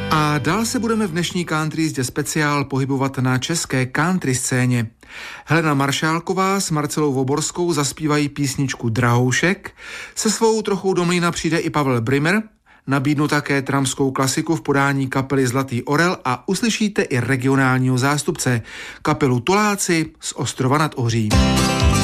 A dál se budeme v dnešní country jízdě speciál pohybovat na české country scéně. Helena Maršálková s Marcelou Voborskou zaspívají písničku Drahoušek, se svou trochou do mlýna přijde i Pavel Brimmer, nabídnu také tramskou klasiku v podání kapely Zlatý orel a uslyšíte i regionálního zástupce, kapelu Tuláci z Ostrova nad Ohří.